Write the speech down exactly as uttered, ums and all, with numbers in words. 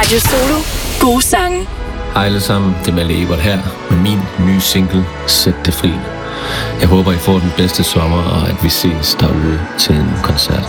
Radio Solo. Gode sange. Hej alle sammen, det er Malle Ebert her med min nye single, Sæt det fri. Jeg håber, I får den bedste sommer, og at vi ses derude til en koncert.